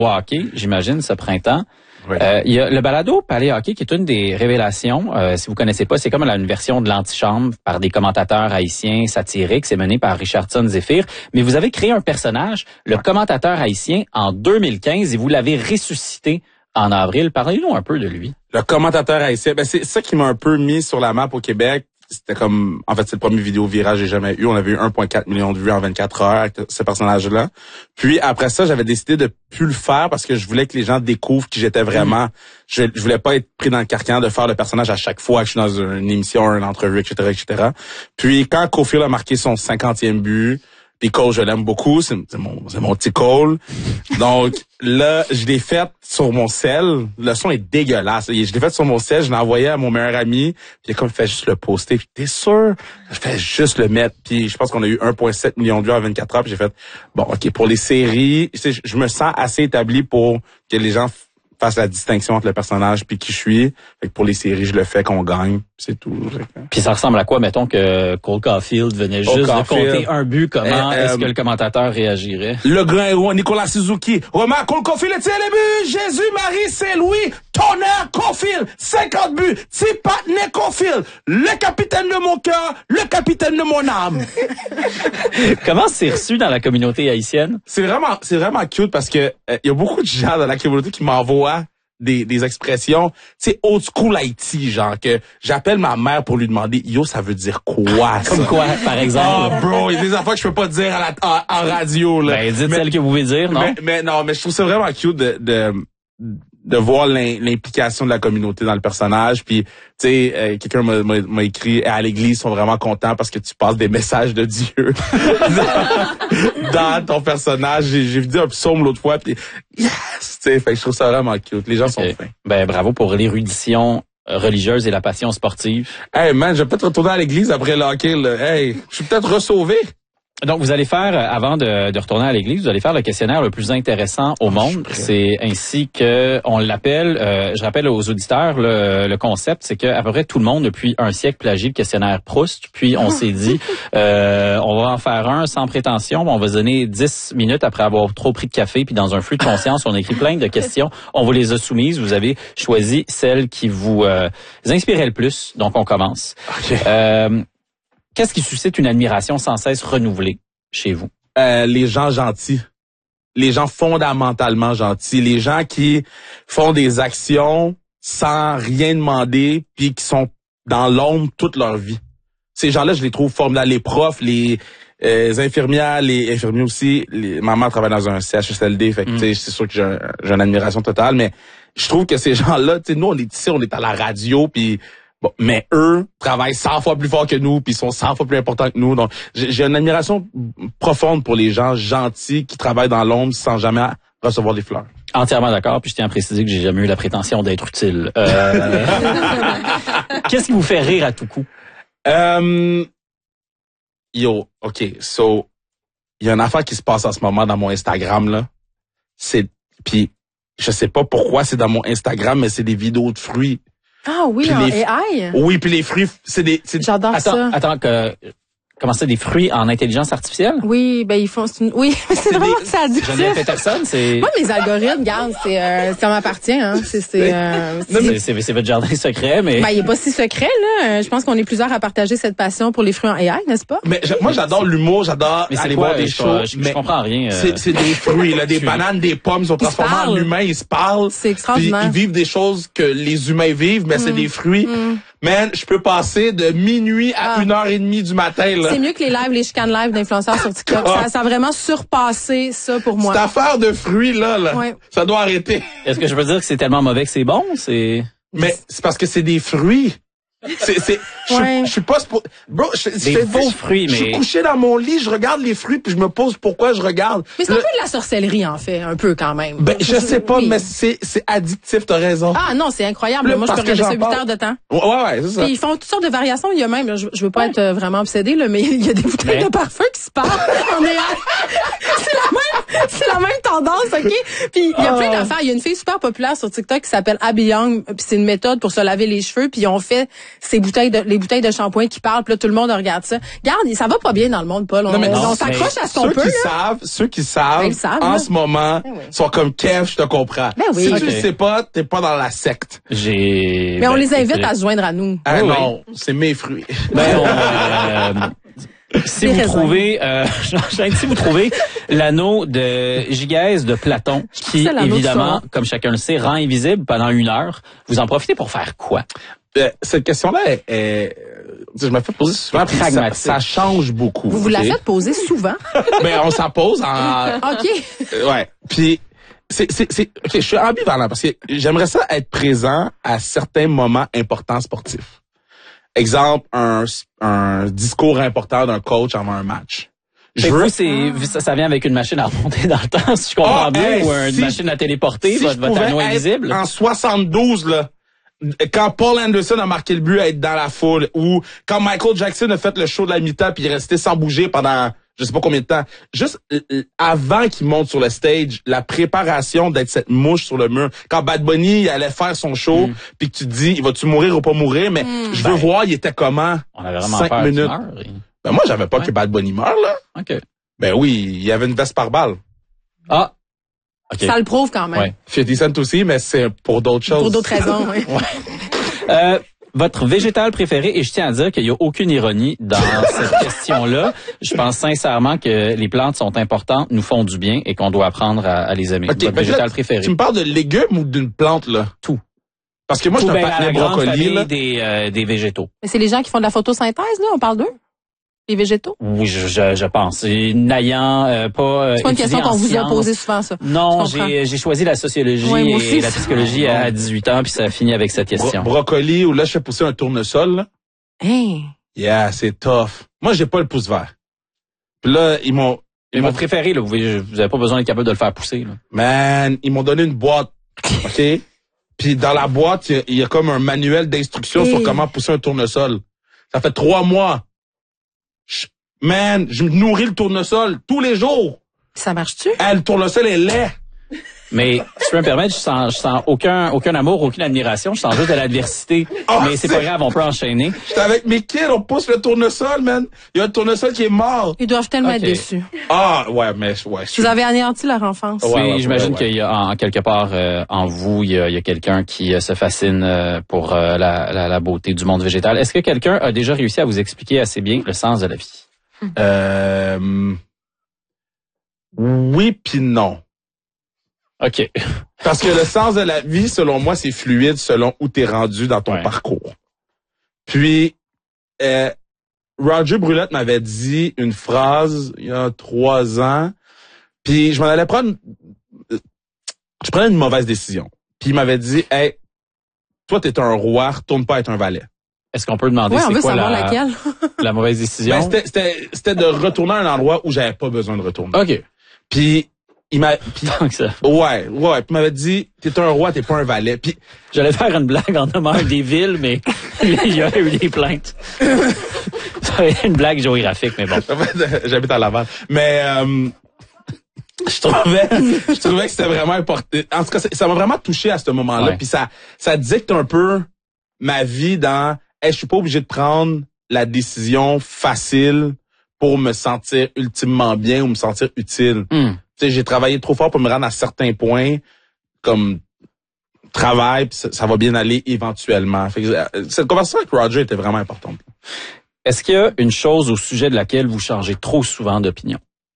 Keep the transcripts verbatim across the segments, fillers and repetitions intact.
au hockey, j'imagine, ce printemps. Oui. Euh, il y a le balado Palais Hockey qui est une des révélations. Euh, si vous connaissez pas, c'est comme une version de l'antichambre par des commentateurs haïtiens satiriques. C'est mené par Richardson Zephyr. Mais vous avez créé un personnage, le ouais. commentateur haïtien, en deux mille quinze et vous l'avez ressuscité en avril. Parlez-nous un peu de lui. Le commentateur haïtien, ben c'est ça qui m'a un peu mis sur la map au Québec. C'était comme, en fait, c'est le premier vidéo virage que j'ai jamais eu. On avait eu un virgule quatre million de vues en vingt-quatre heures avec ce personnage-là. Puis après ça, j'avais décidé de plus le faire parce que je voulais que les gens découvrent qui j'étais vraiment. Mmh. Je, je voulais pas être pris dans le carcan de faire le personnage à chaque fois que je suis dans une émission, une entrevue, et cetera, et cetera. Puis quand Caufield a marqué son cinquantième but, puis Cole, je l'aime beaucoup, c'est, c'est mon c'est mon petit Cole. Donc là, je l'ai fait sur mon sel. Le son est dégueulasse. Je l'ai fait sur mon sel, je l'ai envoyé à mon meilleur ami, puis il a comme fait juste le poster. Puis t'es sûr? Je fais juste le mettre. Puis je pense qu'on a eu un virgule sept million de vues en vingt-quatre heures. Puis j'ai fait bon, ok, pour les séries, je me sens assez établi pour que les gens fasse la distinction entre le personnage puis qui je suis. Fait que pour les séries, je le fais qu'on gagne. C'est tout. Puis ça ressemble à quoi, mettons, que Cole Caufield venait Cole juste Caufield. de compter un but, comment euh, est-ce euh, que le commentateur réagirait? Le grand héros, Nicolas Suzuki. Romain, Cole Caufield tire les buts. Jésus, Marie, Saint-Louis. Tonnerre, Caufield. cinquante buts. Tipatne, Caufield. Le capitaine de mon cœur. Le capitaine de mon âme. Comment c'est reçu dans la communauté haïtienne? C'est vraiment, c'est vraiment cute parce que il euh, y a beaucoup de gens dans la communauté qui m'envoient Des, des expressions, tu sais, old school Haïti, genre que j'appelle ma mère pour lui demander, yo, ça veut dire quoi, ça? Comme quoi, par exemple? Oh, bro, il y a des affaires que je peux pas dire à la, en, en radio, là. Ben, dites mais, celles que vous pouvez dire, non? Mais, mais non, mais je trouve ça vraiment cute de, de, de voir l'implication de la communauté dans le personnage. Puis, tu sais, euh, quelqu'un m'a, m'a, m'a écrit, à l'église, ils sont vraiment contents parce que tu passes des messages de Dieu dans, dans ton personnage. J'ai, j'ai vu un psaume l'autre fois, puis yes! Tu sais, fait que je trouve ça vraiment cute. Les gens okay. sont fins. Ben, bravo pour l'érudition religieuse et la passion sportive. Hey, man, je vais peut-être retourner à l'église après le hockey, là. Hey, je suis peut-être ressauvé. Donc, vous allez faire, avant de, de retourner à l'église, vous allez faire le questionnaire le plus intéressant au monde. C'est ainsi que on l'appelle. Euh, je rappelle aux auditeurs, le, le concept, c'est qu'à peu près tout le monde, depuis un siècle, plagie le questionnaire Proust. Puis, on s'est dit, euh, on va en faire un sans prétention. On va se donner dix minutes après avoir trop pris de café. Puis, dans un flux de conscience, on a écrit plein de questions. On vous les a soumises. Vous avez choisi celles qui vous euh, inspiraient le plus. Donc, on commence. Okay. Euh, Qu'est-ce qui suscite une admiration sans cesse renouvelée chez vous? Euh, les gens gentils. Les gens fondamentalement gentils. Les gens qui font des actions sans rien demander puis qui sont dans l'ombre toute leur vie. Ces gens-là, je les trouve formidables. Les profs, les, euh, les infirmières, les infirmiers aussi. Les, ma mère travaille dans un C H S L D, fait que, mm. tu sais, c'est sûr que j'ai, j'ai une admiration totale, mais je trouve que ces gens-là, tu sais, nous, on est ici, on est à la radio puis bon, mais eux travaillent cent fois plus fort que nous, puis ils sont cent fois plus importants que nous. Donc, j'ai, j'ai une admiration profonde pour les gens gentils qui travaillent dans l'ombre sans jamais recevoir des fleurs. Entièrement d'accord, puis je tiens à préciser que j'ai jamais eu la prétention d'être utile. Euh... Qu'est-ce qui vous fait rire à tout coup? Euh... Yo, OK, so, il y a une affaire qui se passe en ce moment dans mon Instagram, là. C'est, puis je sais pas pourquoi c'est dans mon Instagram, mais c'est des vidéos de fruits. Ah oui, puis en les, A I? Oui, puis les fruits, c'est des... C'est, J'adore attends, ça. Attends, que... Comment ça, des fruits en intelligence artificielle? Oui, ben ils font... C'est une, oui, c'est, c'est vraiment ça addictif. Geneviève Peterson, c'est... Moi, mes algorithmes, regarde, c'est, euh, ça m'appartient. Hein. C'est, c'est, euh, c'est... C'est, c'est, c'est votre jardin secret, mais... Ben, il est pas si secret, là. Je pense qu'on est plusieurs à partager cette passion pour les fruits en A I, n'est-ce pas? Mais je, moi, j'adore l'humour, j'adore mais c'est aller quoi, voir des je, shows. Je, je, mais je comprends rien. Euh... C'est, c'est des fruits, là, des bananes, des pommes, ils sont transformés en humains, ils se parlent. C'est extraordinaire. Puis ils vivent des choses que les humains vivent, mais mm. c'est des fruits. Mm. Man, je peux passer de minuit à ah. une heure et demie du matin, là. C'est mieux que les lives, les chicanes live d'influenceurs sur TikTok. Ça, ça a vraiment surpassé ça pour moi. Cette affaire de fruits, là, là, ouais. ça doit arrêter. Est-ce que je peux dire que c'est tellement mauvais que c'est bon? C'est... Mais c'est parce que c'est des fruits. C'est, c'est, je, ouais. je suis pas, bro, je, des je, faux je, fruits, je, mais. Je suis couché dans mon lit, je regarde les fruits puis je me pose pourquoi je regarde. Mais c'est le... un peu de la sorcellerie, en fait, un peu quand même. Ben, je sais pas, oui. mais c'est, c'est addictif, t'as raison. Ah, non, c'est incroyable. Là, moi, je peux regarder ça huit heures de temps. Ouais, ouais, c'est ça. Puis ils font toutes sortes de variations. Il y a même, je, je veux pas ouais. être vraiment obsédée, là, mais il y a des bouteilles mais... de parfum qui se parlent en A I. C'est la même, C'est la même tendance, OK? Puis il y a plein d'affaires. Il y a une fille super populaire sur TikTok qui s'appelle Abby Young, puis c'est une méthode pour se laver les cheveux, puis ils ont fait ces bouteilles de les bouteilles de shampoing qui parlent, puis là tout le monde regarde ça. Regarde, ça va pas bien dans le monde, Paul. On, Non, mais non, on s'accroche à ce qu'on ceux peut. qui Là. savent, ceux qui savent, Ben, ils savent, en là. ce moment, Ben oui. sont comme Kev, je te comprends. Ben oui. Si Ok. tu le sais pas, t'es pas dans la secte. J'ai. Mais on ben, les invite écoutez, à se joindre à nous. Ah Oui, non, c'est mes fruits. Ben, on, euh, si Des vous raisins. trouvez, euh, j'enchaîne, si vous trouvez l'anneau de Gigès de Platon, qui C'est l'anneau de évidemment, Sauron. comme chacun le sait, rend invisible pendant une heure, vous en profitez pour faire quoi? Euh, cette question-là est, est- je me fais poser souvent, puis ça, Pragmatique. ça change beaucoup. Vous vous la ok? faites poser souvent. Ben, on s'en pose en, OK. Euh, ouais. Puis c'est c'est c'est ok, je suis ambivalent parce que j'aimerais ça être présent à certains moments importants sportifs. Exemple, un un discours important d'un coach avant un match. Je veux, c'est, ça, ça vient avec une machine à remonter dans le temps, si je comprends Ah, bien, hey, ou une si- machine à téléporter, si votre, je votre pouvais anneau être invisible. en soixante-douze là, quand Paul Anderson a marqué le but à être dans la foule, ou quand Michael Jackson a fait le show de la mi-temps puis il est resté sans bouger pendant je sais pas combien de temps. Juste euh, euh, avant qu'il monte sur le stage, la préparation d'être cette mouche sur le mur. Quand Bad Bunny il allait faire son show, Mm. puis que tu te dis, il va-tu mourir ou pas mourir, mais je veux Ben, voir, il était comment. On avait vraiment cinq peur qu'il minutes. meure, et- Ben moi, j'avais pas Ouais. que Bad Bunny meure, là. OK. Ben oui, il y avait une veste par balle. Ah! OK. Ça le prouve quand même. Ouais. fifty Cent aussi, mais c'est pour d'autres choses. Pour d'autres raisons, oui. Euh, votre végétal préféré, et je tiens à dire qu'il n'y a aucune ironie dans cette question-là. Je pense sincèrement que les plantes sont importantes, nous font du bien et qu'on doit apprendre à, à les aimer. Ok, Votre ben végétal là, préféré. Tu me parles de légumes ou d'une plante, là? Tout. Parce que moi, je Tout, suis un ben, à patiné la grande brocoli, famille là. des, euh, des végétaux. Mais c'est les gens qui font de la photosynthèse, là, on parle d'eux? Les végétaux? Oui, je, je, je pense. C'est N'ayant euh, pas euh, C'est pas une question étudié en qu'on vous a sciences. posée souvent, ça. Non, Je comprends. j'ai j'ai choisi la sociologie Ouais, moi et aussi. la psychologie à dix-huit ans, puis ça a fini avec cette Bro- question. brocoli, ou là, je fais pousser un tournesol, là. Hein? Yeah, c'est tough. Moi, j'ai pas le pouce vert. Puis là, ils m'ont, Et ils mon m'ont, préféré, là, vous n'avez vous avez pas besoin d'être capable de le faire pousser. Là. man, ils m'ont donné une boîte, ok? Puis dans la boîte, il y a- il y, a comme un manuel d'instructions Hey. sur comment pousser un tournesol. Ça fait trois mois. Je- man, je me nourris le tournesol tous les jours. Ça marche-tu? Ah, le tournesol est laid. Mais si tu peux me permettre, je sens, je sens aucun, aucun amour, aucune admiration. Je sens juste de l'adversité. Oh, mais c'est c'est- pas grave, on peut enchaîner. J'étais avec mes kids, on pousse le tournesol, man. Il y a un tournesol qui est mort. Ils doivent tellement Ok. être déçus. Ah, ouais, mais, ouais. je- Vous avez anéanti leur enfance. Ouais, Oui, ouais, j'imagine ouais, ouais. qu'il y a en, en quelque part euh, en vous, il y a, il y a quelqu'un qui euh, se fascine euh, pour euh, la, la, la beauté du monde végétal. Est-ce que quelqu'un a déjà réussi à vous expliquer assez bien le sens de la vie? Euh, oui puis non. OK. Parce que le sens de la vie, selon moi, c'est fluide selon où t'es rendu dans ton Ouais. parcours. Puis, euh, Roger Brulette m'avait dit une phrase il y a trois ans, puis je m'en allais prendre... Je prenais une mauvaise décision. Puis il m'avait dit, « Hey, toi, t'es un roi, retourne pas être un valet. Est-ce qu'on peut demander Oui, on c'est veut quoi savoir la, laquelle. la mauvaise » décision? Ben, c'était- C'était c'était de retourner à un endroit où j'avais pas besoin de retourner. OK. Puis, il m'a... puis- Donc ça. ouais, ouais. Puis il m'avait dit, « T'es un roi, t'es pas un valet. » Puis J'allais faire une blague en nommant un des villes, mais il y a eu des plaintes. Ça aurait été une blague géographique, mais bon. en fait, j'habite à Laval. Mais euh, je trouvais, je trouvais que c'était vraiment important. En tout cas, ça m'a vraiment touché à ce moment-là. Ouais. Puis ça, ça dicte un peu ma vie dans. Hey, je suis pas obligé de prendre la décision facile pour me sentir ultimement bien ou me sentir utile. Hmm. Tu sais, j'ai travaillé trop fort pour me rendre à certains points, comme travail, puis ça, ça va bien aller éventuellement. Fait que, euh, cette conversation avec Roger était vraiment importante. Est-ce qu'il y a une chose au sujet de laquelle vous changez trop souvent d'opinion?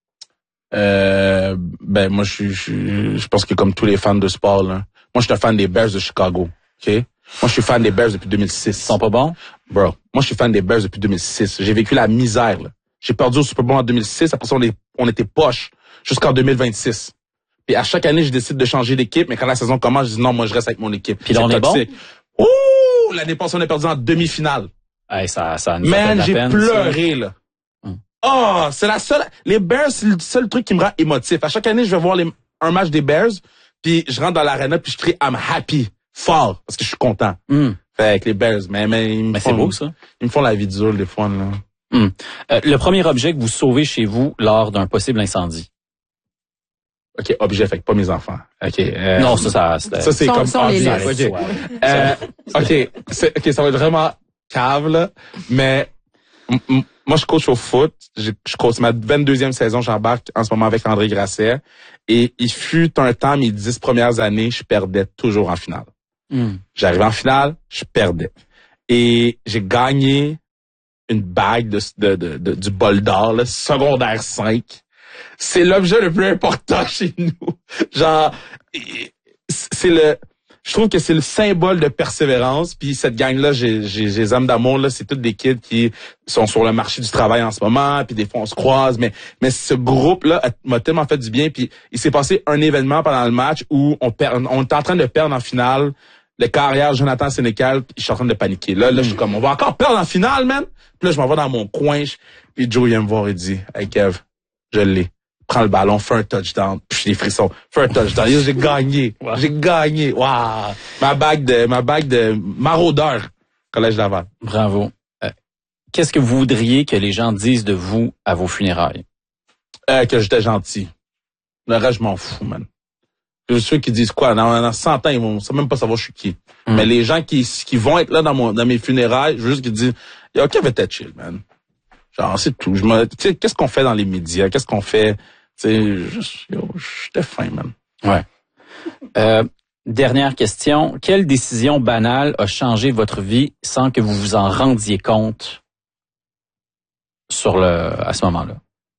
Euh, ben moi je suis, je, suis- je pense que comme tous les fans de sport là, moi je suis un fan des Bears de Chicago, ok? Moi je suis fan des Bears depuis deux mille six. Ils sont pas bons? Bro, moi je suis fan des Bears depuis deux mille six. J'ai vécu la misère là. J'ai perdu au Super Bowl en deux mille six, après ça on, est, on était poche jusqu'en deux mille vingt-six. Puis à chaque année je décide de changer d'équipe, mais quand la saison commence je dis non, moi je reste avec mon équipe. Puis là, on C'est est bon? toxique. Ouh, l'année passée on a perdu en demi-finale. Hey, ça, ça nous a fait de Man, la j'ai peine, pleuré, là. Hum. Oh, c'est la seule... Les Bears, c'est le seul truc qui me rend émotif. À chaque année, je vais voir les, un match des Bears, puis je rentre dans l'arena, puis je crie « I'm happy », fort, parce que je suis content. ça. Hmm. Fait avec les Bears, mais, mais ils me Mais font... c'est beau, ça. Ils me font la vie dure, des fois, là. Hmm. Euh, le premier objet que vous sauvez chez vous lors d'un possible incendie? OK, objet, fait que pas mes enfants. OK. Euh, non, ça, ça, c'est, ça, c'est ça, comme ça, on les objet. laisse. OK. Euh, OK, c'est, OK, ça va être vraiment cave, là, mais m- m- moi, je coach au foot. Je, je coach ma vingt-deuxième saison. J'embarque en ce moment avec André Grasset. Et il fut un temps, mes dix premières années, je perdais toujours en finale. Mm. J'arrivais en finale, je perdais. Et j'ai gagné une bague de, de, de, de du bol d'or, là, secondaire cinq. C'est l'objet le plus important chez nous. Genre, c'est le... Je trouve que c'est le symbole de persévérance. Puis cette gang-là, j'ai, j'ai, j'ai les âmes d'amour, là, c'est tous des kids qui sont sur le marché du travail en ce moment. Puis des fois, on se croise. Mais mais ce groupe-là m'a tellement fait du bien. Puis il s'est passé un événement pendant le match où on perd, on était en train de perdre en finale. Le carrière Jonathan Sénécal, puis je suis en train de paniquer. Là, là, je suis comme, on va encore perdre en finale, man. Puis là, je m'en vais dans mon coin. Je, puis Joe vient me voir et dit, hey Kev, je l'ai. Prends le ballon, fais un touchdown. Puis j'ai des frissons. Fais un touchdown. Yo, j'ai gagné. Wow. J'ai gagné. Waouh. Ma bague de, ma bague de maraudeur. Collège Laval. Bravo. Euh, qu'est-ce que vous voudriez que les gens disent de vous à vos funérailles? Euh, que j'étais gentil. Le reste, je m'en fous, man. Ceux qui disent quoi? Dans, dans cent ans, ils vont même pas savoir je suis qui. Mm. Mais les gens qui, qui vont être là dans mon, dans mes funérailles, je veux juste qu'ils disent, yo, Kev était chill, man. Genre, c'est tout. Je me, tu sais, qu'est-ce qu'on fait dans les médias? Qu'est-ce qu'on fait? Tu sais, juste, yo, j'étais fin, man. Ouais. Euh, dernière question. Quelle décision banale a changé votre vie sans que vous vous en rendiez compte sur le, à ce moment-là?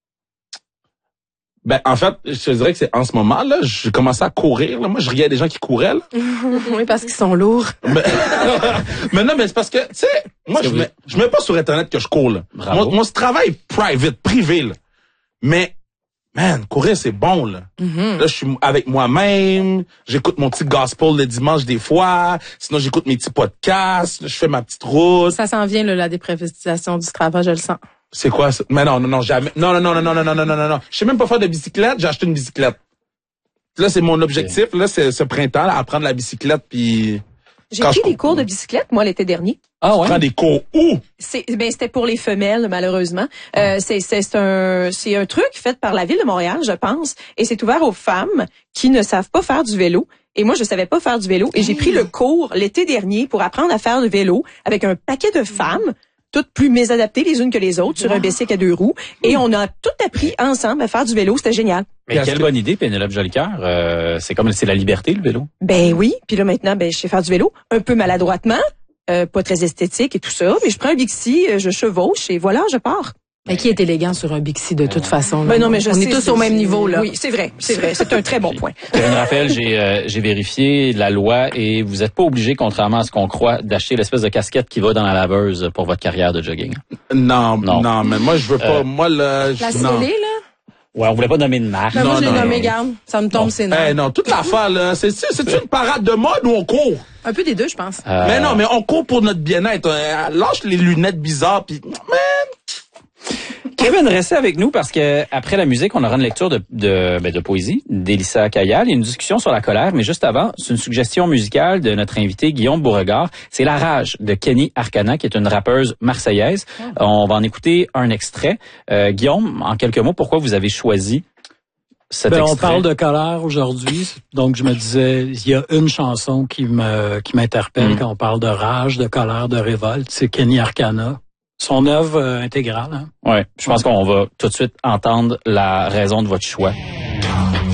Ben, en fait, je te dirais que c'est en ce moment, là, j'ai commencé à courir, là. Moi, je riais des gens qui couraient, là. Oui, parce qu'ils sont lourds. Mais, mais non, mais c'est parce que, tu sais, moi, je mets, je mets pas sur Internet que je cours, là. Moi, moi, ce travail private, privé, là. Mais, man, courir, c'est bon, là. Mm-hmm. Là, je suis avec moi-même, j'écoute mon petit gospel le dimanche des fois, sinon j'écoute mes petits podcasts, là, je fais ma petite route. Ça s'en vient, là, la déprivatisation du travail, je le sens. C'est quoi ça? Mais non, non, non, jamais. Non, non, non, non, non, non, non, non, non, non, non. Je sais même pas faire de bicyclette, j'ai acheté une bicyclette. Là, c'est mon objectif, là, c'est ce printemps, là, apprendre la bicyclette, puis... J'ai pris des cours de bicyclette, moi, l'été dernier. Ah ouais? Tu prends des cours où? C'est, ben, c'était pour les femelles, malheureusement. Euh, c'est, c'est, c'est un, c'est un truc fait par la Ville de Montréal, je pense, et c'est ouvert aux femmes qui ne savent pas faire du vélo. Et moi, je savais pas faire du vélo, et j'ai pris le cours l'été dernier pour apprendre à faire du vélo avec un paquet de femmes, toutes plus mésadaptées les unes que les autres, sur un bicycle à deux roues. Et on a tout appris ensemble à faire du vélo. C'était génial. Mais quelle bonne idée, Pénélope Jolicoeur. Euh, c'est comme, c'est la liberté, le vélo. Ben oui. Puis là, maintenant, ben, je sais faire du vélo. Un peu maladroitement. Euh, pas très esthétique et tout ça. Mais je prends un Bixi, je chevauche et voilà, je pars. Mais qui est élégant sur un Bixi de toute façon? Là. Ben non, mais je on sais, est tous c'est, au même c'est, niveau, là. Oui, c'est vrai. C'est vrai. C'est un très bon point. Karine Raphaël, j'ai, euh, j'ai vérifié la loi et vous n'êtes pas obligé, contrairement à ce qu'on croit, d'acheter l'espèce de casquette qui va dans la laveuse pour votre carrière de jogging. Non, non, non, mais moi, je veux pas, euh, moi, là, La je, scellée, là? Ouais, on voulait pas nommer de marque. Ben non, moi, je l'ai non, nommé, non. garde. Ça me tombe, non. c'est normal. Eh non, toute l'affaire, là, c'est, c'est, c'est une parade de mode ou on court? Un peu des deux, je pense. Euh... Mais non, mais on court pour notre bien-être. Euh, lâche les lunettes bizarres, pis, man! Kevin, restez avec nous parce que après la musique, on aura une lecture de de, ben de poésie d'Élissa Kayal et une discussion sur la colère. Mais juste avant, c'est une suggestion musicale de notre invité Guillaume Beauregard. C'est La Rage de Kenny Arcana, qui est une rappeuse marseillaise. Oh. On va en écouter un extrait. Euh, Guillaume, en quelques mots, pourquoi vous avez choisi cet ben, extrait? On parle de colère aujourd'hui, donc je me disais, il y a une chanson qui me qui m'interpelle mm. quand on parle de rage, de colère, de révolte. C'est Kenny Arcana. Son œuvre euh, intégrale. Hein? Ouais, je pense qu'on va tout de suite entendre la raison de votre choix.